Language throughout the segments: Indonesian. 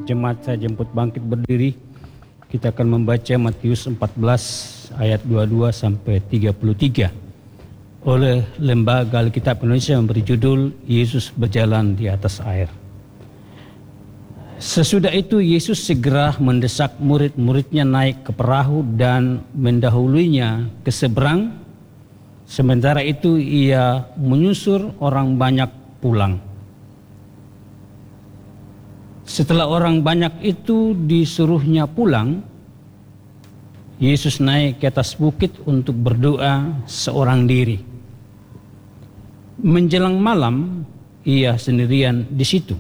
Jemaat saya jemput bangkit berdiri. Kita akan membaca Matius 14 ayat 22 sampai 33. Oleh Lembaga Alkitab Indonesia memberi judul Yesus berjalan di atas air. Sesudah itu Yesus segera mendesak murid-muridnya naik ke perahu dan mendahulunya ke seberang. Sementara itu ia menyuruh orang banyak pulang. Setelah orang banyak itu disuruhnya pulang, Yesus naik ke atas bukit untuk berdoa seorang diri. Menjelang malam, ia sendirian di situ.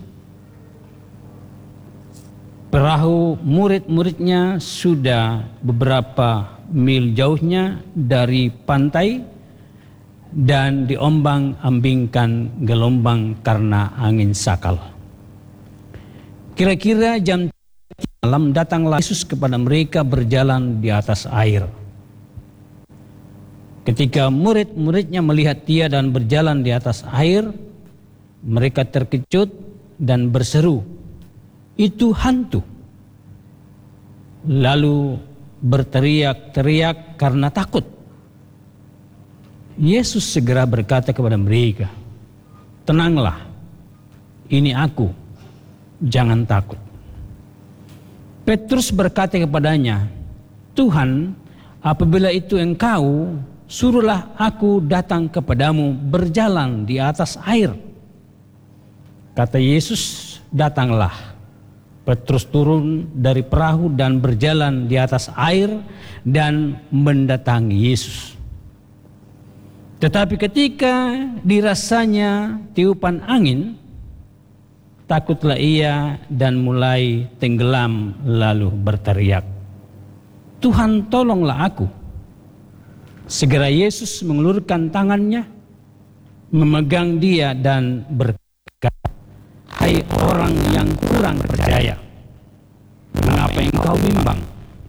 Perahu murid-muridnya sudah beberapa mil jauhnya dari pantai dan diombang-ambingkan gelombang karena angin sakal. Kira-kira jam 3 malam datanglah Yesus kepada mereka berjalan di atas air. Ketika murid-muridnya melihat dia dan berjalan di atas air, mereka terkejut dan berseru, "Itu hantu!" Lalu berteriak-teriak karena takut. Yesus segera berkata kepada mereka, "Tenanglah, ini aku, jangan takut." Petrus berkata kepadanya, "Tuhan, apabila itu engkau, suruhlah aku datang kepadamu berjalan di atas air." Kata Yesus, "Datanglah." Petrus turun dari perahu dan berjalan di atas air dan mendatangi Yesus. Tetapi ketika dirasanya tiupan angin, takutlah ia dan mulai tenggelam lalu berteriak, "Tuhan, tolonglah aku." Segera Yesus mengulurkan tangannya, memegang dia dan berkata, "Hai orang yang kurang percaya, mengapa engkau bimbang?"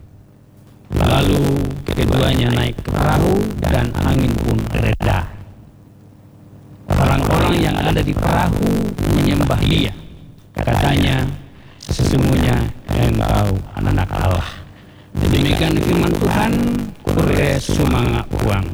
Lalu keduanya naik ke perahu dan angin pun reda. Orang-orang yang ada di perahu menyembah dia. Katanya, "Sesungguhnya engkau anak Allah." Demikian firman Tuhan. Kure sumanga uang.